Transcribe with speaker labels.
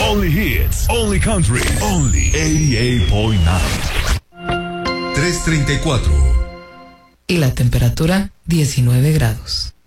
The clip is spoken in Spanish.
Speaker 1: Only hits, only country, only 88.9.
Speaker 2: 3:34.
Speaker 3: Y la temperatura 19 grados.